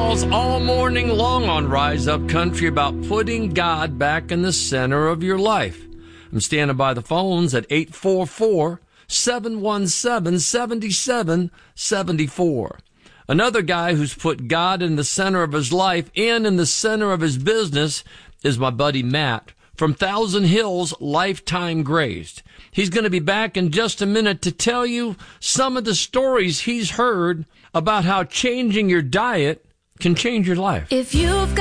calls all morning long on Rise Up Country about putting God back in the center of your life. I'm standing by the phones at 844-717-7774. Another guy who's put God in the center of his life and in the center of his business is my buddy Matt from Thousand Hills Lifetime Grazed. He's going to be back in just a minute to tell you some of the stories he's heard about how changing your diet can change your life. If you've